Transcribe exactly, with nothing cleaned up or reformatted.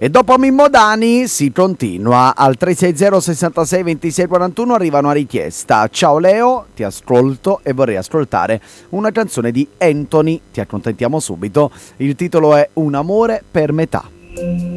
E dopo Mimmo Dani si continua al tre sei zero sessantasei ventisei quarantuno, arriva una richiesta. Ciao Leo, ti ascolto e vorrei ascoltare una canzone di Anthony, ti accontentiamo subito. Il titolo è Un amore per metà.